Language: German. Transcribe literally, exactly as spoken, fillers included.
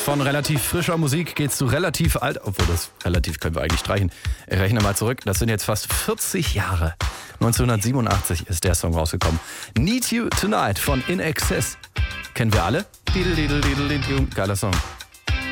von relativ frischer Musik geht's zu relativ alt, obwohl das relativ können wir eigentlich streichen. Ich rechne mal zurück, das sind jetzt fast vierzig Jahre. neunzehnhundertsiebenundachtzig ist der Song rausgekommen. Need You Tonight von In Excess. Kennen wir alle? Geiler Song.